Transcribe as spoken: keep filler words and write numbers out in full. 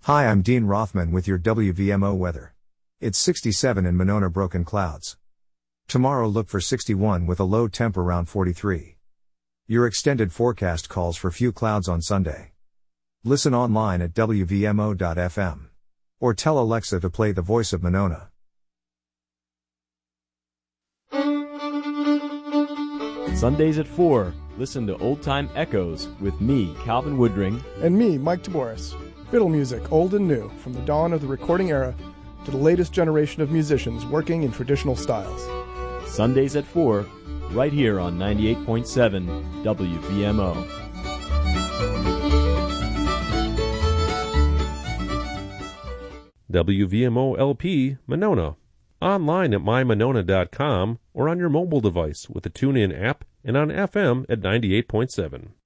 Hi, I'm Dean Rothman with your W V M O weather. It's sixty-seven in Monona, broken clouds. Tomorrow look for sixty-one with a low temp around forty-three. Your extended forecast calls for few clouds on Sunday. Listen online at W V M O dot F M. Or tell Alexa to play The Voice of Monona. Sundays at four, listen to Old Time Echoes with me, Calvin Woodring. And me, Mike Taboris. Fiddle music, old and new, from the dawn of the recording era to the latest generation of musicians working in traditional styles. Sundays at four, right here on ninety-eight point seven W V M O. W V M O L P, Monona. Online at my monona dot com or on your mobile device with the TuneIn app and on F M at ninety-eight point seven.